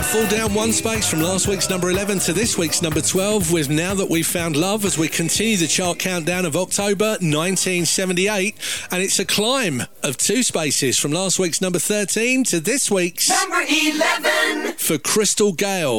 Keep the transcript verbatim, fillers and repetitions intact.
Fall down one space from last week's number eleven to this week's number twelve with Now That We've Found Love as we continue the chart countdown of October nineteen seventy-eight. And it's a climb of two spaces from last week's number thirteen to this week's number eleven for Crystal Gayle.